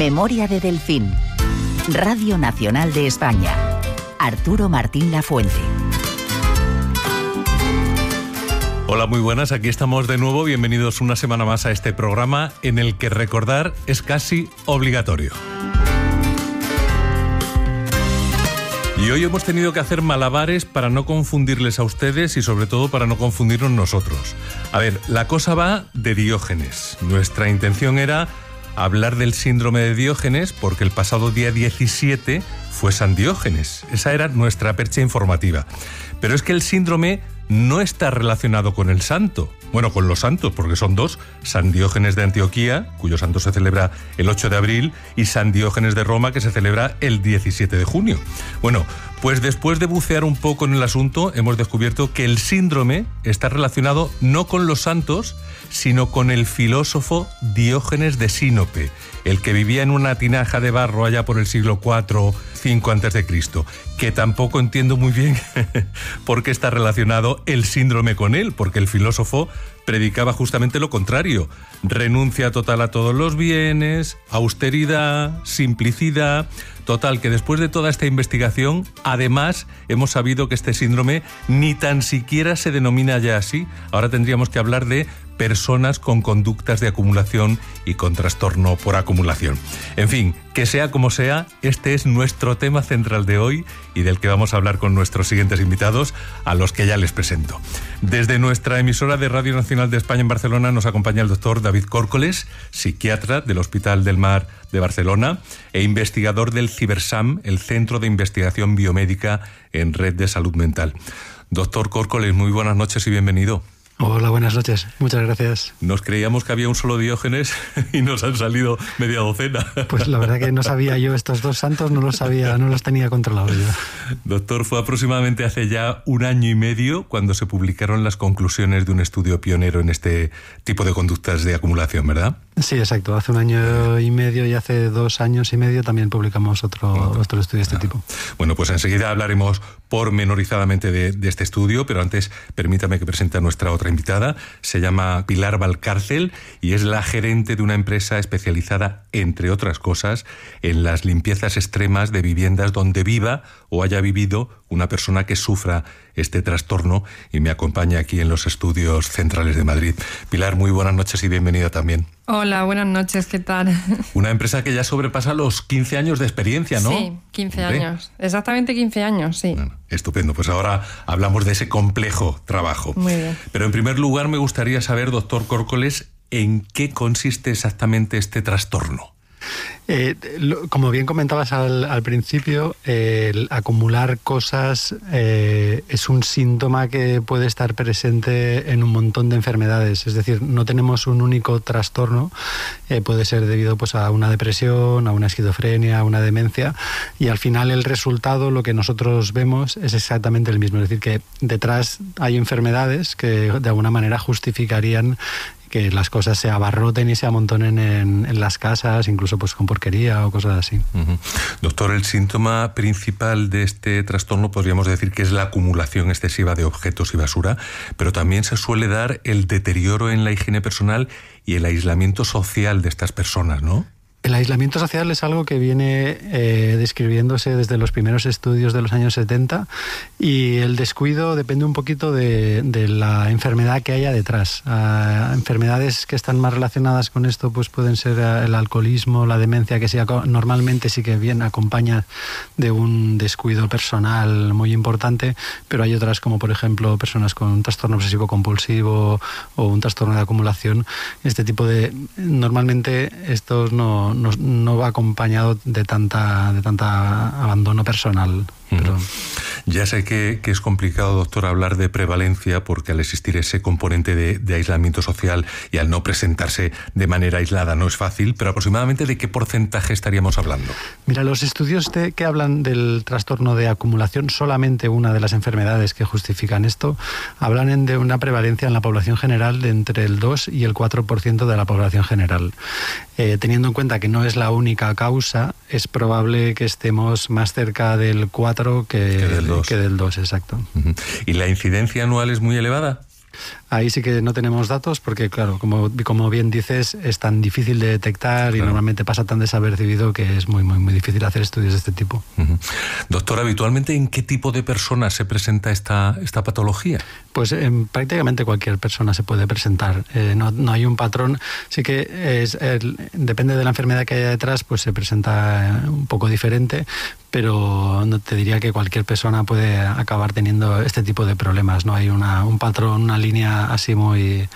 Memoria de Delfín. Radio Nacional de España. Arturo Martín Lafuente. Hola, muy buenas, aquí estamos de nuevo. Bienvenidos una semana más a este programa en el que recordar es casi obligatorio. Y hoy hemos tenido que hacer malabares para no confundirles a ustedes y sobre todo para no confundirnos nosotros. A ver, la cosa va de Diógenes. Nuestra intención era hablar del síndrome de Diógenes porque el pasado día 17 fue San Diógenes. Esa era nuestra percha informativa. Pero es que el síndrome no está relacionado con el santo. Bueno, con los santos, porque son dos: San Diógenes de Antioquía, cuyo santo se celebra el 8 de abril, y San Diógenes de Roma, que se celebra el 17 de junio. Bueno, pues después de bucear un poco en el asunto, hemos descubierto que el síndrome está relacionado no con los santos, sino con el filósofo Diógenes de Sinope, el que vivía en una tinaja de barro allá por el siglo IV, V a.C., que tampoco entiendo muy bien por qué está relacionado el síndrome con él, porque el filósofo predicaba justamente lo contrario: renuncia total a todos los bienes, austeridad, simplicidad. Total, que después de toda esta investigación, además, hemos sabido que este síndrome ni tan siquiera se denomina ya así. Ahora tendríamos que hablar de personas con conductas de acumulación y con trastorno por acumulación. En fin, que sea como sea, este es nuestro tema central de hoy y del que vamos a hablar con nuestros siguientes invitados, a los que ya les presento. Desde nuestra emisora de Radio Nacional de España en Barcelona nos acompaña el doctor David Córcoles, psiquiatra del Hospital del Mar de Barcelona e investigador del CiberSAM, el Centro de Investigación Biomédica en Red de Salud Mental. Doctor Córcoles, muy buenas noches y bienvenido. Hola, buenas noches. Muchas gracias. Nos creíamos que había un solo Diógenes y nos han salido media docena. Pues la verdad que no sabía yo estos dos santos, no los sabía, no los tenía controlados yo. Doctor, fue aproximadamente hace ya 1 año y medio cuando se publicaron las conclusiones de un estudio pionero en este tipo de conductas de acumulación, ¿verdad? Sí, exacto. Hace 1 año y medio y hace 2 años y medio también publicamos otro estudio de este tipo. Bueno, pues enseguida hablaremos pormenorizadamente de este estudio, pero antes permítame que presente a nuestra otra invitada. Se llama Pilar Valcárcel y es la gerente de una empresa especializada, entre otras cosas, en las limpiezas extremas de viviendas donde viva o haya vivido una persona que sufra este trastorno, y me acompaña aquí en los estudios centrales de Madrid. Pilar, muy buenas noches y bienvenida también. Hola, buenas noches, ¿qué tal? Una empresa que ya sobrepasa los 15 años de experiencia, ¿no? Sí, 15 años. Exactamente 15 años, sí. Bueno, estupendo. Pues ahora hablamos de ese complejo trabajo. Muy bien. Pero en primer lugar me gustaría saber, doctor Córcoles, ¿en qué consiste exactamente este trastorno? Como bien comentabas al principio, el acumular cosas es un síntoma que puede estar presente en un montón de enfermedades. Es decir, no tenemos un único trastorno. Puede ser debido pues, a una depresión, a una esquizofrenia, a una demencia, y al final el resultado, lo que nosotros vemos, es exactamente el mismo. Es decir, que detrás hay enfermedades que de alguna manera justificarían que las cosas se abarroten y se amontonen en las casas, incluso pues con porquería o cosas así. Uh-huh. Doctor, el síntoma principal de este trastorno podríamos decir que es la acumulación excesiva de objetos y basura, pero también se suele dar el deterioro en la higiene personal y el aislamiento social de estas personas, ¿no? El aislamiento social es algo que viene describiéndose desde los primeros estudios de los años 70, y el descuido depende un poquito de la enfermedad que haya detrás. Enfermedades que están más relacionadas con esto pues pueden ser el alcoholismo, la demencia, que normalmente sí que bien acompaña de un descuido personal muy importante, pero hay otras como por ejemplo personas con un trastorno obsesivo compulsivo o un trastorno de acumulación. Este tipo de... Normalmente estos no va acompañado de tanta abandono personal. Pero... Ya sé que es complicado, doctor, hablar de prevalencia porque al existir ese componente de aislamiento social y al no presentarse de manera aislada no es fácil, pero aproximadamente ¿de qué porcentaje estaríamos hablando? Mira, los estudios que hablan del trastorno de acumulación, solamente una de las enfermedades que justifican esto, hablan de una prevalencia en la población general de entre el 2 y el 4% de la población general. Teniendo en cuenta que no es la única causa, es probable que estemos más cerca del 4 que del 2, exacto. ¿Y la incidencia anual es muy elevada? Ahí sí que no tenemos datos porque, claro, como bien dices, es tan difícil de detectar y normalmente pasa tan desapercibido que es muy, muy, muy difícil hacer estudios de este tipo. Doctor, habitualmente, ¿en qué tipo de personas se presenta esta patología? Pues prácticamente cualquier persona se puede presentar. No hay un patrón. Sí que depende de la enfermedad que haya detrás, pues se presenta un poco diferente, pero no te diría que cualquier persona puede acabar teniendo este tipo de problemas. No hay un patrón, una línea así muy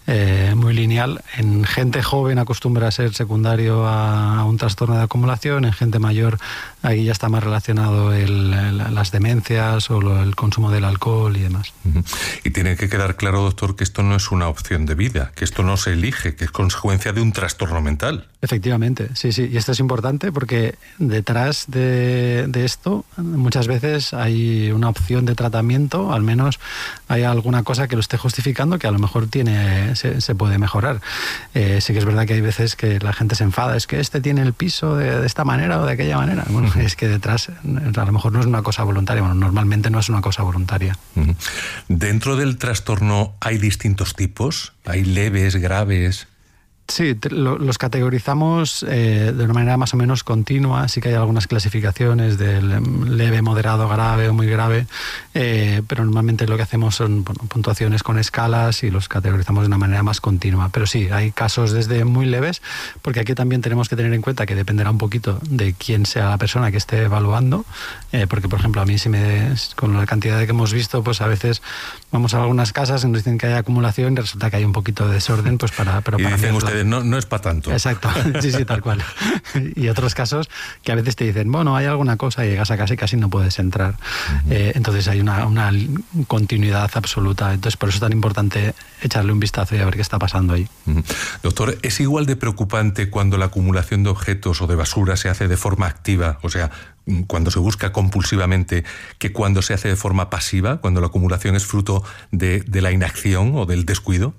lineal. En gente joven acostumbra a ser secundario a un trastorno de acumulación. En gente mayor ahí ya está más relacionado las demencias o el consumo del alcohol y demás. Y tiene que quedar claro, doctor, que esto no es una opción de vida, que esto no se elige, que es consecuencia de un trastorno mental. Efectivamente, sí. Y esto es importante porque detrás de esto muchas veces hay una opción de tratamiento, al menos hay alguna cosa que lo esté justificando que a lo mejor se puede mejorar. Sí que es verdad que hay veces que la gente se enfada, es que este tiene el piso de esta manera o de aquella manera. Bueno, es que detrás a lo mejor no es una cosa voluntaria, normalmente no es una cosa voluntaria. ¿Dentro del trastorno hay distintos tipos? ¿Hay leves, graves? Sí, los categorizamos de una manera más o menos continua. Sí que hay algunas clasificaciones de leve, moderado, grave o muy grave, pero normalmente lo que hacemos son puntuaciones con escalas y los categorizamos de una manera más continua. Pero sí, hay casos desde muy leves, porque aquí también tenemos que tener en cuenta que dependerá un poquito de quién sea la persona que esté evaluando, porque por ejemplo a mí con la cantidad de que hemos visto, pues a veces vamos a algunas casas y nos dicen que hay acumulación y resulta que hay un poquito de desorden, pues para dicen ustedes, no es para tanto. Exacto, sí, tal cual. Y otros casos que a veces te dicen, bueno, hay alguna cosa y llegas a casa y casi no puedes entrar. Entonces hay una continuidad absoluta. Entonces por eso es tan importante echarle un vistazo y a ver qué está pasando ahí. Doctor, ¿es igual de preocupante cuando la acumulación de objetos o de basura se hace de forma activa, o sea, cuando se busca compulsivamente, que cuando se hace de forma pasiva, cuando la acumulación es fruto de la inacción o del descuido?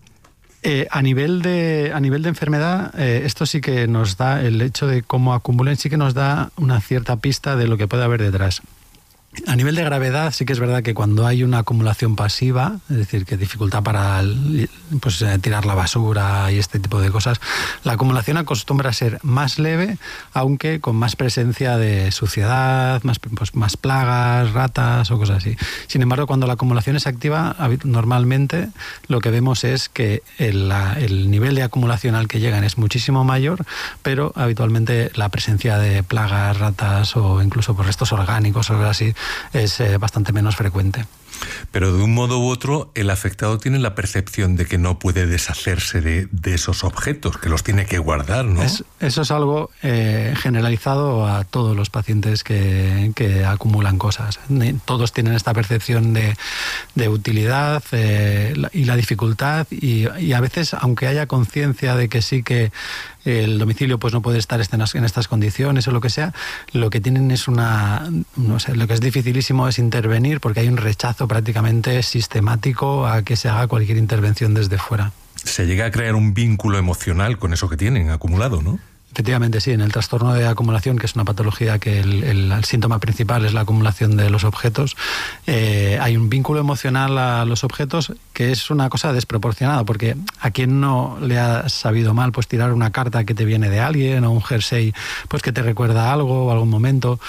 A nivel de enfermedad, esto sí que nos da, el hecho de cómo acumulen, sí que nos da una cierta pista de lo que puede haber detrás. A nivel de gravedad, sí que es verdad que cuando hay una acumulación pasiva, es decir, que dificulta para tirar la basura y este tipo de cosas, la acumulación acostumbra a ser más leve, aunque con más presencia de suciedad, más plagas, ratas o cosas así. Sin embargo, cuando la acumulación es activa, normalmente lo que vemos es que el nivel de acumulación al que llegan es muchísimo mayor, pero habitualmente la presencia de plagas, ratas o incluso por restos orgánicos o algo así es bastante menos frecuente. Pero de un modo u otro, el afectado tiene la percepción de que no puede deshacerse de esos objetos, que los tiene que guardar, ¿no? Eso es algo generalizado a todos los pacientes que acumulan cosas. Todos tienen esta percepción de utilidad y la dificultad y a veces, aunque haya conciencia de que sí que el domicilio pues no puede estar en estas condiciones o lo que sea, lo que tienen es lo que es dificilísimo es intervenir porque hay un rechazo prácticamente sistemático a que se haga cualquier intervención desde fuera. Se llega a crear un vínculo emocional con eso que tienen acumulado, ¿no? Efectivamente, sí. En el trastorno de acumulación, que es una patología que el síntoma principal es la acumulación de los objetos, hay un vínculo emocional a los objetos que es una cosa desproporcionada, porque a quien no le ha sabido mal pues tirar una carta que te viene de alguien o un jersey pues que te recuerda algo o algún momento.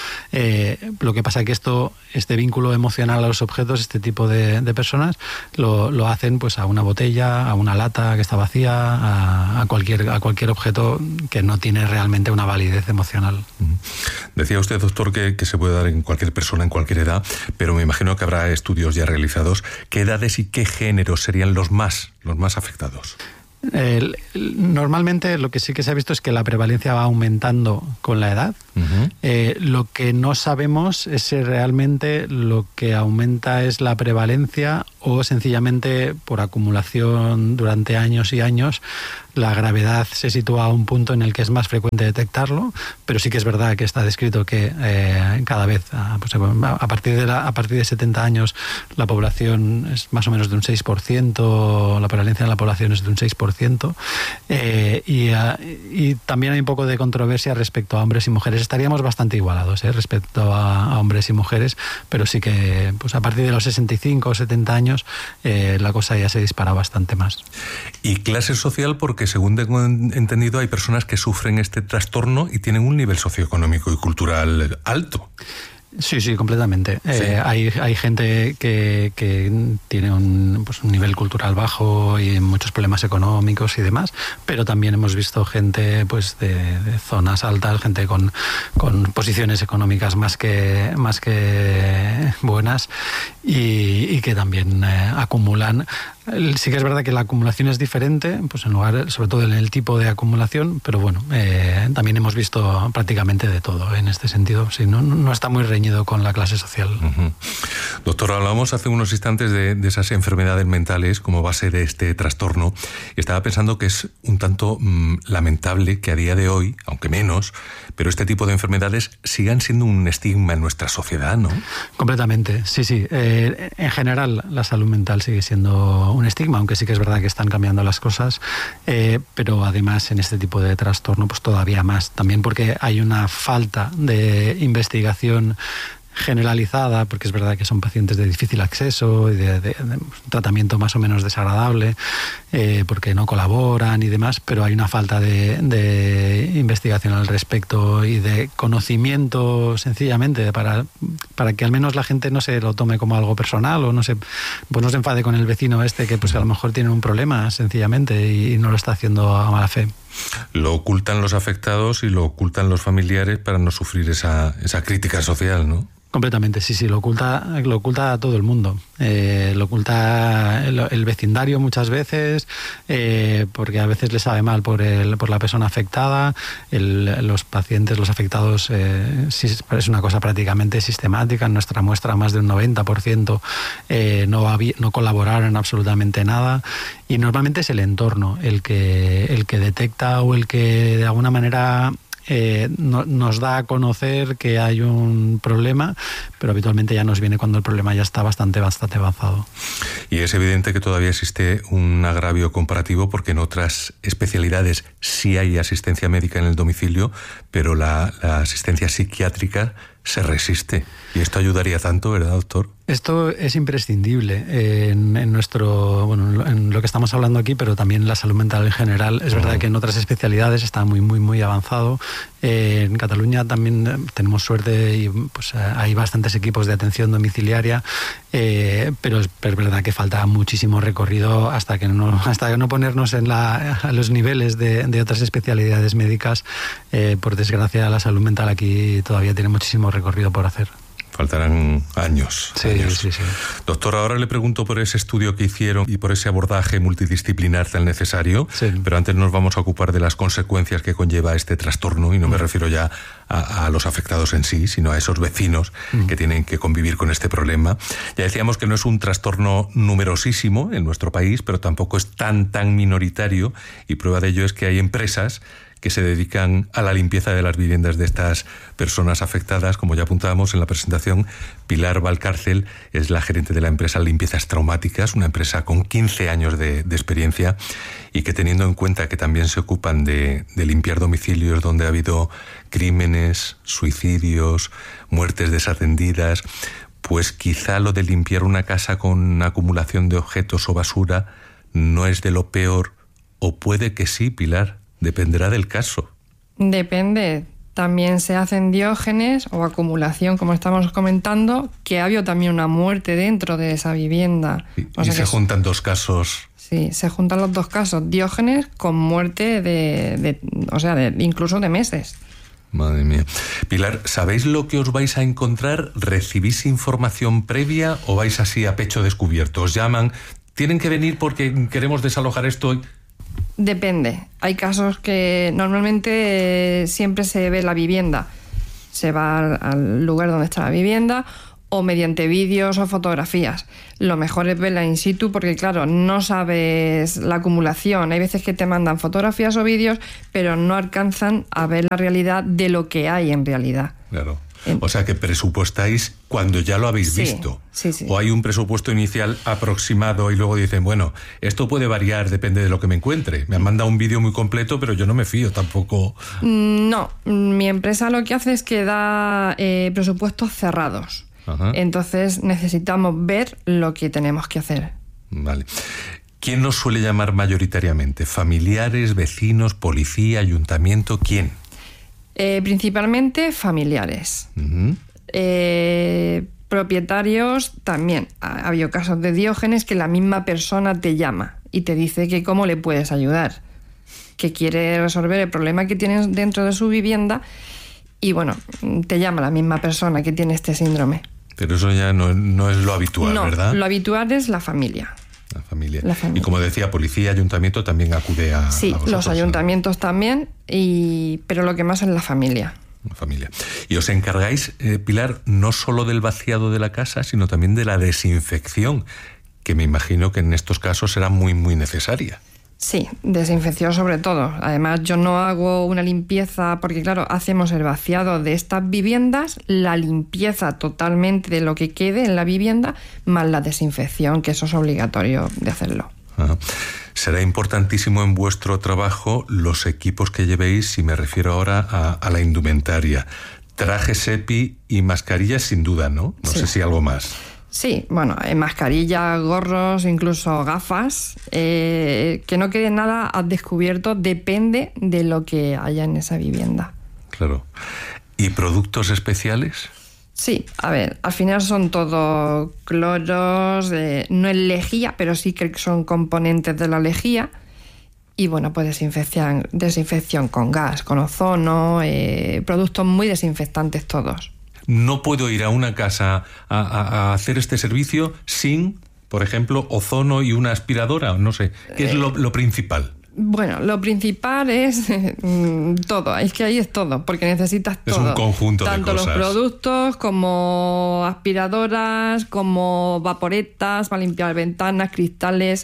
Lo que pasa es que este vínculo emocional a los objetos, este tipo de personas lo hacen pues a una botella, a una lata que está vacía, a cualquier objeto que no tiene realmente una validez emocional. Decía usted, doctor, que se puede dar en cualquier persona, en cualquier edad, pero me imagino que habrá estudios ya realizados. ¿Qué edades y qué géneros serían los más afectados? Normalmente lo que sí que se ha visto es que la prevalencia va aumentando con la edad. Lo que no sabemos es si realmente lo que aumenta es la prevalencia o sencillamente por acumulación durante años y años la gravedad se sitúa a un punto en el que es más frecuente detectarlo, pero sí que es verdad que está descrito que cada vez a partir de 70 años la población es más o menos de un 6%, la prevalencia de la población es de un 6%, 90%. Y también hay un poco de controversia respecto a hombres y mujeres. Estaríamos bastante igualados respecto a hombres y mujeres, pero sí que pues a partir de los 65 o 70 años la cosa ya se dispara bastante más. Y clase social, porque según tengo entendido hay personas que sufren este trastorno y tienen un nivel socioeconómico y cultural alto. Sí, completamente. Sí. Hay gente que tiene un nivel cultural bajo y muchos problemas económicos y demás, pero también hemos visto gente pues de zonas altas, gente con posiciones económicas más que buenas y que también acumulan. Sí que es verdad que la acumulación es diferente, pues en lugar, sobre todo en el tipo de acumulación, pero bueno, también hemos visto prácticamente de todo en este sentido. Sí, no está muy reñido con la clase social. Uh-huh. Doctor, hablábamos hace unos instantes de esas enfermedades mentales como base de este trastorno, y estaba pensando que es un tanto lamentable que a día de hoy, aunque menos, pero este tipo de enfermedades sigan siendo un estigma en nuestra sociedad, ¿no? Completamente, sí. En general, la salud mental sigue siendo un estigma, aunque sí que es verdad que están cambiando las cosas, pero además en este tipo de trastorno pues todavía más, también porque hay una falta de investigación generalizada, porque es verdad que son pacientes de difícil acceso y de tratamiento más o menos desagradable, porque no colaboran y demás, pero hay una falta de investigación al respecto y de conocimiento sencillamente para que al menos la gente no se lo tome como algo personal o no se enfade con el vecino que pues a lo mejor tiene un problema sencillamente y no lo está haciendo a mala fe. Lo ocultan los afectados y lo ocultan los familiares para no sufrir esa crítica social, ¿no? Completamente, sí, lo oculta a todo el mundo. Lo oculta el vecindario muchas veces, porque a veces le sabe mal por la persona afectada. Los pacientes, los afectados, es una cosa prácticamente sistemática. En nuestra muestra más de un 90% no colaboraron en absolutamente nada. Y normalmente es el entorno el que detecta o el que de alguna manera nos da a conocer que hay un problema, pero habitualmente ya nos viene cuando el problema ya está bastante avanzado. Y es evidente que todavía existe un agravio comparativo, porque en otras especialidades sí hay asistencia médica en el domicilio, pero la asistencia psiquiátrica se resiste. Y esto ayudaría tanto, ¿verdad, doctor? Esto es imprescindible en lo que estamos hablando aquí, pero también en la salud mental en general. Es verdad que en otras especialidades está muy, muy, muy avanzado. En Cataluña también tenemos suerte y pues hay bastantes equipos de atención domiciliaria, pero es verdad que falta muchísimo recorrido hasta que no ponernos a los niveles de otras especialidades médicas. Por desgracia, la salud mental aquí todavía tiene muchísimo recorrido por hacer. Faltarán años. Sí. Doctor, ahora le pregunto por ese estudio que hicieron y por ese abordaje multidisciplinar tan necesario, pero antes nos vamos a ocupar de las consecuencias que conlleva este trastorno, y no me refiero ya a los afectados en sí, sino a esos vecinos que tienen que convivir con este problema. Ya decíamos que no es un trastorno numerosísimo en nuestro país, pero tampoco es tan minoritario, y prueba de ello es que hay empresas que se dedican a la limpieza de las viviendas de estas personas afectadas. Como ya apuntábamos en la presentación, Pilar Valcárcel es la gerente de la empresa Limpiezas Traumáticas, una empresa con 15 años de experiencia, y que, teniendo en cuenta que también se ocupan de limpiar domicilios donde ha habido crímenes, suicidios, muertes desatendidas, pues quizá lo de limpiar una casa con acumulación de objetos o basura no es de lo peor, o puede que sí, Pilar. Dependerá del caso. Depende. También se hacen diógenes o acumulación, como estamos comentando, que ha habido también una muerte dentro de esa vivienda. Y se juntan dos casos. Sí, se juntan los dos casos. Diógenes con muerte incluso de meses. Madre mía. Pilar, ¿sabéis lo que os vais a encontrar? ¿Recibís información previa o vais así a pecho descubierto? ¿Os llaman? ¿Tienen que venir porque queremos desalojar esto? Depende. Hay casos que normalmente siempre se ve la vivienda. Se va al lugar donde está la vivienda, o mediante vídeos o fotografías. Lo mejor es verla in situ, porque claro, no sabes la acumulación. Hay veces que te mandan fotografías o vídeos, pero no alcanzan a ver la realidad de lo que hay en realidad. Claro. O sea que presupuestáis cuando ya lo habéis visto. Sí. O hay un presupuesto inicial aproximado y luego dicen, bueno, esto puede variar, depende de lo que me encuentre. Me han mandado un vídeo muy completo, pero yo no me fío tampoco. No, mi empresa lo que hace es que da presupuestos cerrados. Ajá. Entonces necesitamos ver lo que tenemos que hacer. Vale. ¿Quién nos suele llamar mayoritariamente? ¿Familiares, vecinos, policía, ayuntamiento? ¿Quién? Principalmente familiares. Uh-huh. Propietarios también. Ha habido casos de Diógenes que la misma persona te llama y te dice que cómo le puedes ayudar, que quiere resolver el problema que tienes dentro de su vivienda y bueno, te llama la misma persona que tiene este síndrome. Pero eso ya no es lo habitual, no, ¿verdad? Lo habitual es la familia. La familia. La familia. Y como decía, policía, ayuntamiento también acude a Sí, vosotros, los ayuntamientos también, pero lo que más es la familia. La familia. Y os encargáis, Pilar, no solo del vaciado de la casa, sino también de la desinfección, que me imagino que en estos casos será muy, muy necesaria. Sí, desinfección sobre todo. Además, yo no hago una limpieza, porque claro, hacemos el vaciado de estas viviendas, la limpieza totalmente de lo que quede en la vivienda, más la desinfección, que eso es obligatorio de hacerlo. Ajá. Será importantísimo en vuestro trabajo los equipos que llevéis, si me refiero ahora a la indumentaria. Trajes EPI y mascarillas sin duda, ¿no? No Sí. sé si algo más. Sí, bueno, mascarillas, gorros, incluso gafas, que no quede nada al descubierto, depende de lo que haya en esa vivienda. Claro. ¿Y productos especiales? Sí, a ver, al final son todo cloros, no es lejía, pero sí que son componentes de la lejía. Y bueno, pues desinfección con gas, con ozono, productos muy desinfectantes todos. No puedo ir a una casa a hacer este servicio sin, por ejemplo, ozono y una aspiradora, no sé. ¿Qué es lo principal? Bueno, lo principal es todo, es que ahí es todo, porque necesitas todo. Es un conjunto de tanto cosas. Los productos como aspiradoras, como vaporetas para limpiar ventanas, cristales,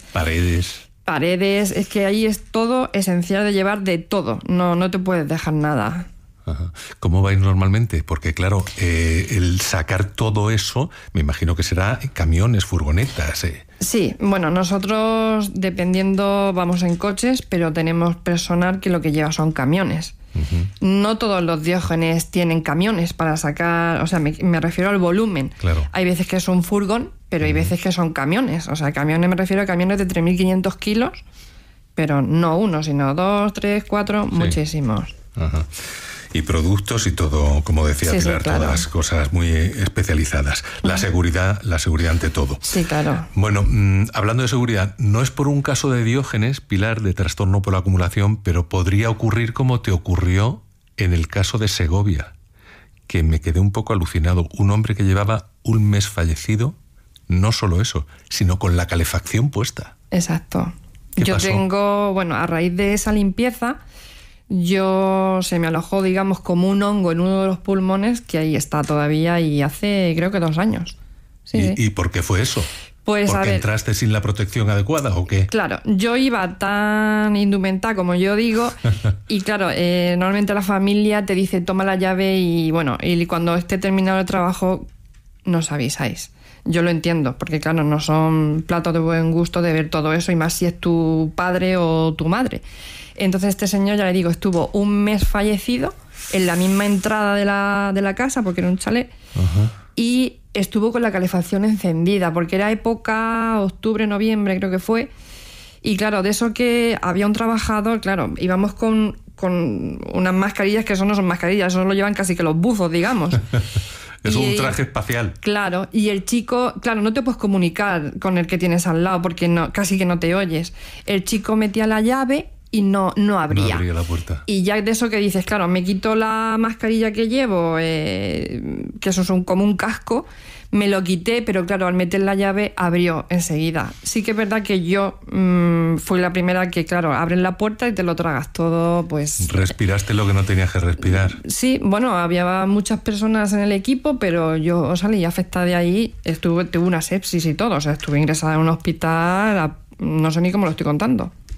paredes, es que ahí es todo esencial de llevar de todo, no te puedes dejar nada. Ajá. ¿Cómo vais normalmente? Porque claro, el sacar todo eso, me imagino que será camiones, furgonetas. Sí, bueno, nosotros dependiendo vamos en coches, pero tenemos personal que lo que lleva son camiones. Uh-huh. No todos los Diógenes tienen camiones para sacar, o sea, me refiero al volumen. Claro. Hay veces que es un furgón, pero hay veces que son camiones. O sea, camiones me refiero a camiones de 3.500 kilos, pero no uno, sino 2, 3, 4, sí. Muchísimos. Ajá. Y productos y todo, como decía sí, Pilar, sí, claro. Todas cosas muy especializadas. La seguridad ante todo. Sí, claro. Bueno, hablando de seguridad, no es por un caso de Diógenes, Pilar, de trastorno por acumulación, pero podría ocurrir como te ocurrió en el caso de Segovia, que me quedé un poco alucinado. Un hombre que llevaba un mes fallecido, no solo eso, sino con la calefacción puesta. Exacto. ¿Qué pasó? Tengo, bueno, a raíz de esa limpieza, se me alojó, digamos, como un hongo en uno de los pulmones, que ahí está todavía y hace, creo que 2 años. Sí, ¿Y por qué fue eso? Pues, ¿Porque entraste sin la protección adecuada o qué? Claro, yo iba tan indumentada como yo digo y claro, normalmente la familia te dice toma la llave y bueno, y cuando esté terminado el trabajo nos avisáis. Yo lo entiendo, porque claro, no son platos de buen gusto de ver todo eso y más si es tu padre o tu madre. Entonces este señor, ya le digo, estuvo un mes fallecido en la misma entrada de la casa, porque era un chalet, uh-huh. Y estuvo con la calefacción encendida, porque era época octubre, noviembre creo que fue, y claro, de eso que había un trabajador, claro, íbamos con unas mascarillas que eso no son mascarillas, eso lo llevan casi que los buzos, digamos. Es un traje espacial. Claro, y el chico, claro, no te puedes comunicar con el que tienes al lado, porque casi que no te oyes. El chico metía la llave y no abría. No abría la puerta. Y ya de eso que dices, claro, me quito la mascarilla que llevo, que eso es como un casco, me lo quité, pero claro, al meter la llave abrió enseguida. Sí que es verdad que yo fui la primera que, claro, abren la puerta y te lo tragas todo, pues... ¿Respiraste lo que no tenías que respirar? Sí, bueno, había muchas personas en el equipo, pero yo salí afectada de ahí, tuve una sepsis y todo, o sea, estuve ingresada en un hospital, no sé ni cómo lo estoy contando.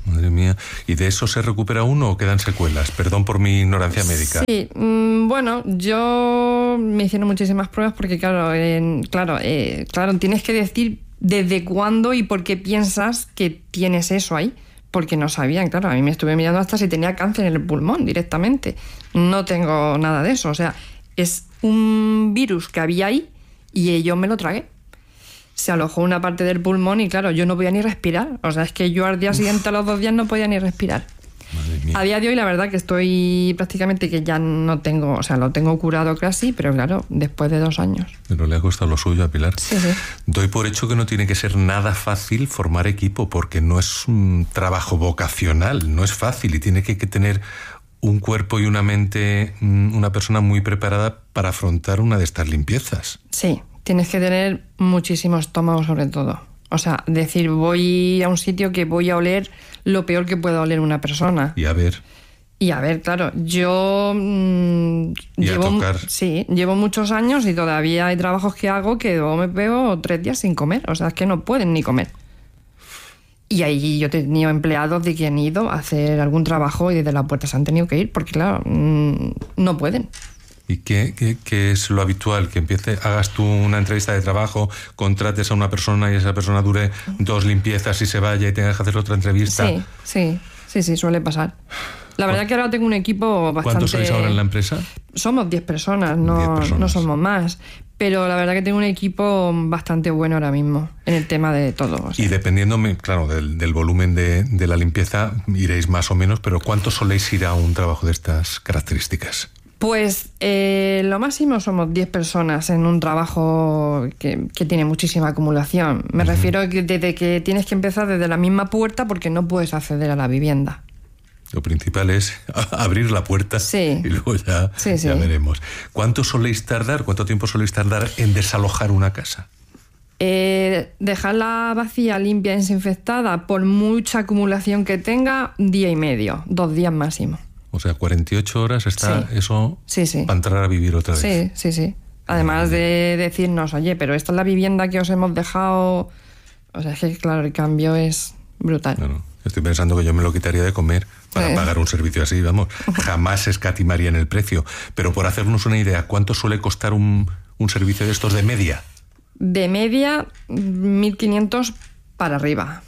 Madre mía. ¿Y de eso se recupera uno o quedan secuelas? Perdón por mi ignorancia médica. Sí, bueno, yo me hicieron muchísimas pruebas porque, claro, tienes que decir desde cuándo y por qué piensas que tienes eso ahí. Porque no sabían, claro, a mí me estuve mirando hasta si tenía cáncer en el pulmón directamente. No tengo nada de eso, o sea, es un virus que había ahí y yo me lo tragué. Se alojó una parte del pulmón y, claro, yo no podía ni respirar. O sea, es que yo al día siguiente, a los 2 días, no podía ni respirar. Madre mía. A día de hoy, la verdad que estoy prácticamente que ya no tengo, o sea, lo tengo curado casi, pero claro, después de 2 años. Pero le ha costado lo suyo a Pilar. Sí, sí. Doy por hecho que no tiene que ser nada fácil formar equipo, porque no es un trabajo vocacional, no es fácil y tiene que tener un cuerpo y una mente, una persona muy preparada para afrontar una de estas limpiezas. Sí, tienes que tener muchísimo estómago sobre todo. O sea, decir, voy a un sitio que voy a oler lo peor que pueda oler una persona. Y a ver, claro, yo llevo muchos años y todavía hay trabajos que hago que luego me pego 3 días sin comer. O sea, es que no pueden ni comer. Y ahí yo he tenido empleados de que han ido a hacer algún trabajo y desde la puerta se han tenido que ir porque, claro, no pueden. ¿y qué es lo habitual? Que hagas tú una entrevista de trabajo, contrates a una persona y esa persona dure 2 limpiezas y se vaya y tengas que hacer otra entrevista. Sí, suele pasar. La verdad que ahora tengo un equipo bastante... ¿Cuántos sois ahora en la empresa? Somos 10 personas, no somos más. Pero la verdad que tengo un equipo bastante bueno ahora mismo en el tema de todo. O sea. Y dependiendo, claro, del volumen de la limpieza, iréis más o menos, pero ¿cuánto soléis ir a un trabajo de estas características? Pues lo máximo somos 10 personas en un trabajo que tiene muchísima acumulación. Me refiero que desde que tienes que empezar desde la misma puerta porque no puedes acceder a la vivienda. Lo principal es abrir la puerta y luego ya veremos. ¿Cuánto tiempo soléis tardar en desalojar una casa? Dejarla vacía, limpia, desinfectada, por mucha acumulación que tenga, 1 día y medio, 2 días máximo. O sea, 48 horas está eso para entrar a vivir otra vez. Sí. Además de decirnos, oye, pero esta es la vivienda que os hemos dejado. O sea, es que claro, el cambio es brutal. No. Estoy pensando que yo me lo quitaría de comer para pagar un servicio así, vamos. Jamás escatimaría en el precio. Pero por hacernos una idea, ¿cuánto suele costar un servicio de estos de media? De media, 1.500 para arriba.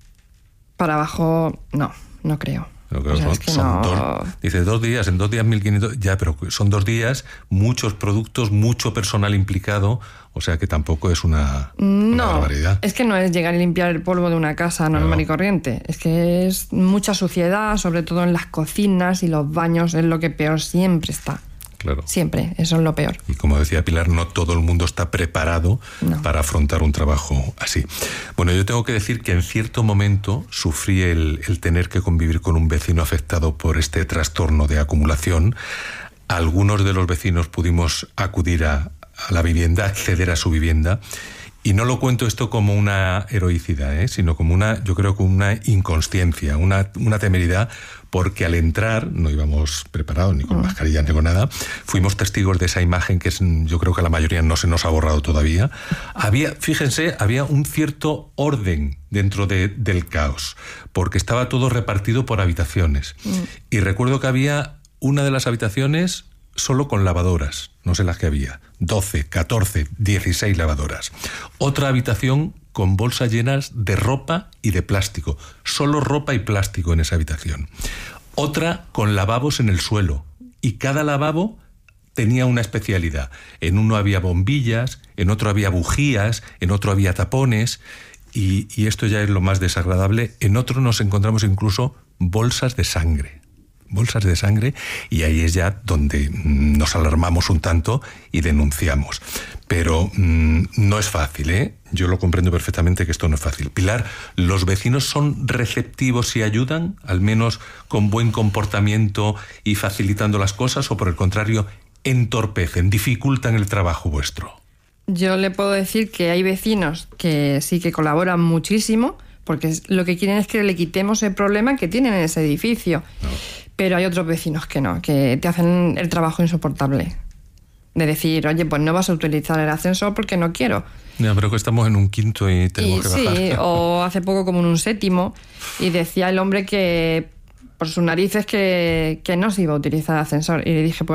Para abajo, no creo. Pero claro, dice 2 días, en 2 días 1.500, ya, pero son 2 días, muchos productos, mucho personal implicado, o sea que tampoco es una barbaridad. Es que no es llegar y limpiar el polvo de una casa normal y corriente, es que es mucha suciedad, sobre todo en las cocinas y los baños, es lo que peor siempre está. Claro. Siempre, eso es lo peor. Y como decía Pilar, no todo el mundo está preparado para afrontar un trabajo así. Bueno, yo tengo que decir que en cierto momento sufrí el tener que convivir con un vecino afectado por este trastorno de acumulación. Algunos de los vecinos pudimos acudir a la vivienda, acceder a su vivienda. Y no lo cuento esto como una heroicidad, sino como yo creo que una inconsciencia, una temeridad, porque al entrar, no íbamos preparados ni con mascarilla ni con nada, fuimos testigos de esa imagen que yo creo que a la mayoría no se nos ha borrado todavía. Había un cierto orden dentro del caos, porque estaba todo repartido por habitaciones. Y recuerdo que había una de las habitaciones solo con lavadoras, no sé las que había, 12, 14, 16 lavadoras. Otra habitación con bolsas llenas de ropa y de plástico, solo ropa y plástico en esa habitación. Otra con lavabos en el suelo, y cada lavabo tenía una especialidad. En uno había bombillas, en otro había bujías, en otro había tapones, y esto ya es lo más desagradable, en otro nos encontramos incluso bolsas de sangre, y ahí es ya donde nos alarmamos un tanto y denunciamos. Pero no es fácil, ¿eh? Yo lo comprendo perfectamente que esto no es fácil. Pilar, ¿los vecinos son receptivos y ayudan, al menos con buen comportamiento y facilitando las cosas, o por el contrario, entorpecen, dificultan el trabajo vuestro? Yo le puedo decir que hay vecinos que sí que colaboran muchísimo, porque lo que quieren es que le quitemos el problema que tienen en ese edificio. Pero hay otros vecinos que no, que te hacen el trabajo insoportable. de decir, oye, pues no vas a utilizar el ascensor porque no quiero. Ya, pero que estamos en un quinto y tenemos que bajar. Sí, o hace poco como en un séptimo, y decía el hombre que por sus narices que no se iba a utilizar el ascensor. Y le dije, pues